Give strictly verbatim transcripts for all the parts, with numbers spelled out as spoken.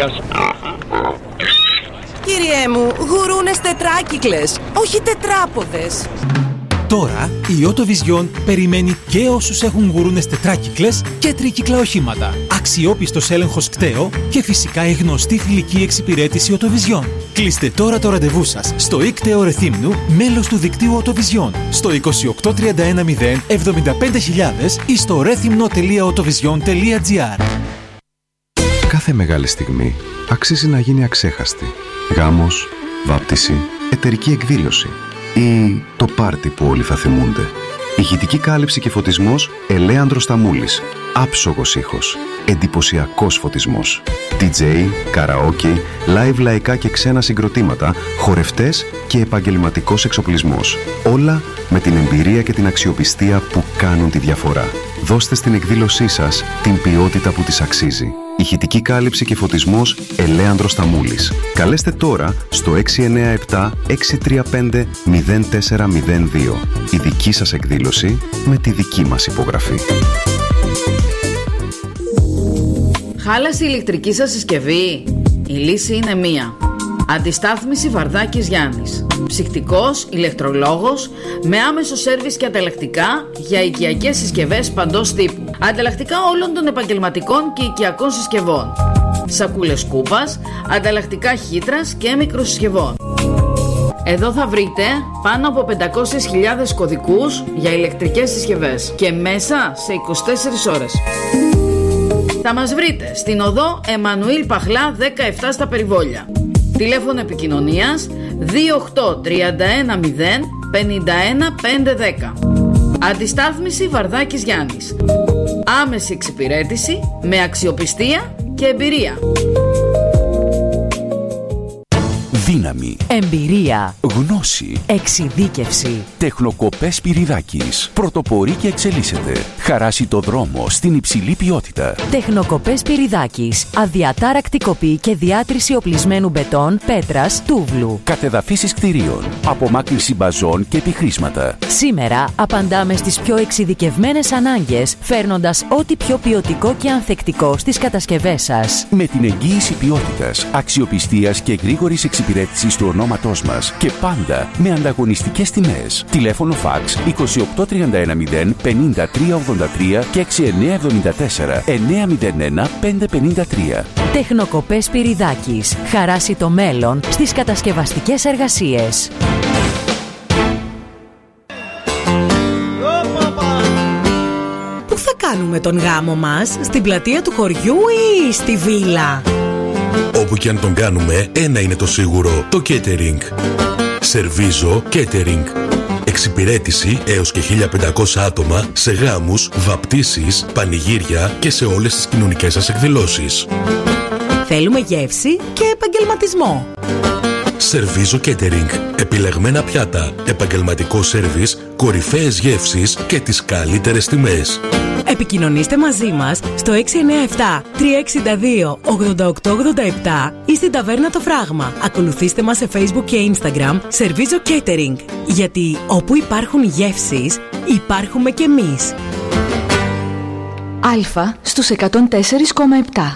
Γαλλίας. Κύριέ μου, γουρούνες τετράκυκλες, όχι τετράποδες. Τώρα η Autovision περιμένει και όσους έχουν γουρούνες τετράκυκλες και τρίκυκλα οχήματα. Αξιόπιστος έλεγχος κταίο και φυσικά η γνωστή φιλική εξυπηρέτηση Autovision. Κλείστε τώρα το ραντεβού σας στο ΙΚΤΕΟ Ρεθύμνου, μέλος του δικτύου Autovision, στο είκοσι οκτώ τριάντα ένα μηδέν εβδομήντα πέντε χιλιάδες ή στο ρέθυμνο τελεία autovision τελεία gr. Κάθε μεγάλη στιγμή αξίζει να γίνει αξέχαστη. Γάμος, βάπτιση, εταιρική εκδήλωση ή το πάρτι που όλοι θα θυμούνται. Ηχητική κάλυψη και φωτισμός Ελέανδρος Σταμούλης. Άψογος ήχος. Εντυπωσιακός φωτισμός. ντι τζέι, καραόκι, live λαϊκά και ξένα συγκροτήματα, χορευτές και επαγγελματικός εξοπλισμός. Όλα με την εμπειρία και την αξιοπιστία που κάνουν τη διαφορά. Δώστε στην εκδήλωσή σας την ποιότητα που της αξίζει. Ηχητική κάλυψη και φωτισμός Ελέανδρος Σταμούλης. Καλέστε τώρα στο έξι εννιά επτά έξι τρία πέντε μηδέν τέσσερα μηδέν δύο. Η δική σας εκδήλωση με τη δική μας υπογραφή. Χάλασε η ηλεκτρική σας συσκευή? Η λύση είναι μία. Αντιστάθμιση Βαρδάκης Γιάννης. Ψυκτικός, ηλεκτρολόγος, με άμεσο σέρβις και ανταλλακτικά για οικιακές συσκευές παντός τύπου. Ανταλλακτικά όλων των επαγγελματικών και οικιακών συσκευών. Σακούλες κούπας, ανταλλακτικά χύτρας και μικροσυσκευών. Εδώ θα βρείτε πάνω από πεντακόσιες χιλιάδες κωδικούς για ηλεκτρικές συσκευές και μέσα σε είκοσι τέσσερις ώρες. Θα μας βρείτε στην οδό Εμμανουήλ Παχλά δεκαεπτά στα Περιβόλια. Τηλέφωνο επικοινωνίας δύο οκτώ τρία ένα μηδέν πενήντα ένα πεντακόσια δέκα. Αντιστάθμιση Βαρδάκης Γιάννης. Άμεση εξυπηρέτηση με αξιοπιστία και εμπειρία. Δύναμη, εμπειρία, γνώση, εξειδίκευση. Τεχνοκοπές Πυριδάκης. Πρωτοπορεί και εξελίσσεται. Χαράσει το δρόμο στην υψηλή ποιότητα. Τεχνοκοπές Πυριδάκης. Αδιατάρακτη κοπή και διάτρηση οπλισμένου μπετόν, πέτρας, τούβλου. Κατεδαφίσεις κτηρίων. Απομάκρυνση μπαζών και επιχρήσματα. Σήμερα απαντάμε στις πιο εξειδικευμένες ανάγκες, φέρνοντας ό,τι πιο ποιοτικό και ανθεκτικό στις κατασκευές σας. Με την εγγύηση ποιότητας, αξιοπιστίας και γρήγορης εξυπηρέτησης του ονόματός μας και πάντα με ανταγωνιστικές τιμές. Τηλέφωνο φαξ είκοσι οκτώ τριάντα ένα μηδέν πενήντα τρία ογδόντα τρία και έξι εννιά εβδομήντα τέσσερα εννιά μηδέν ένα πέντε πενήντα τρία. Τεχνοκοπές Πυριδάκης. Χαράσει το μέλλον στις κατασκευαστικές εργασίες. Πού θα κάνουμε τον γάμο μας? Στην πλατεία του χωριού ή στη βίλα? Όπου και αν τον κάνουμε, ένα είναι το σίγουρο: το catering. Σερβίζο Catering. Εξυπηρέτηση έως και χίλια πεντακόσια άτομα σε γάμους, βαπτίσεις, πανηγύρια και σε όλες τις κοινωνικές σας εκδηλώσεις. Θέλουμε γεύση και επαγγελματισμό. Σερβίζο Catering. Επιλεγμένα πιάτα, επαγγελματικό σέρβις, κορυφαίες γεύσεις και τις καλύτερες τιμές. Επικοινωνήστε μαζί μας στο έξι εννιά επτά τρία έξι δύο ογδόντα οκτώ ογδόντα επτά ή στην Ταβέρνα Το Φράγμα. Ακολουθήστε μας σε Facebook και Instagram Σερβίζο Catering. Γιατί όπου υπάρχουν γεύσεις, υπάρχουμε κι εμείς. Αλφα στους εκατόν τέσσερα κόμμα επτά.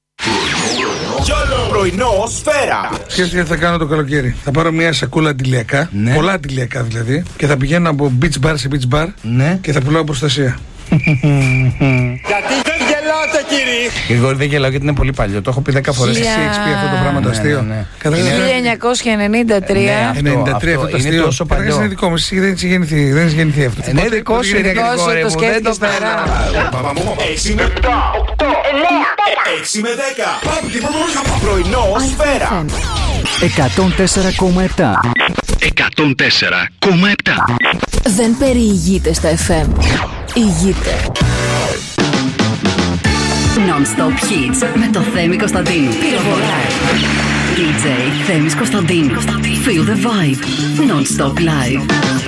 Πρωινό Σφαίρα. Σκέφτηκα τι θα κάνω το καλοκαίρι. Θα πάρω μια σακούλα αντιλιακά, ναι. πολλά αντιλιακά δηλαδή, και θα πηγαίνω από beach bar σε beach bar, ναι. και θα πουλάω προστασία. Γιατί δεν γελάτε, κύριε? Γρηγόρη, δεν γελάω γιατί είναι πολύ παλιό. Το έχω πει δέκα φορές. Εσύ έχεις πει αυτό το πράγμα το αστείο. χίλια εννιακόσια ενενήντα τρία. ενενήντα τρία αυτό το αστείο. Είναι πατέρα, είναι δικό μου. Εσύ δεν έχει γεννηθεί, δεν έχει γεννηθεί αυτό. Είναι δικό σου, το σκέφτηκες πέρα. έξι με επτά, οκτώ, εννιά, έξι με δέκα. Πρωινό Σφαίρα. εκατόν τέσσερα κόμμα επτά. εκατόν τέσσερα κόμμα επτά. Δεν περιηγείται στα εφ εμ. Ηγείται. Non-stop hits με το Θέμη Κωνσταντίνου. Πυροβολάει. ντι τζέι Θέμης Κωνσταντίνου. Feel the vibe. Non-stop live.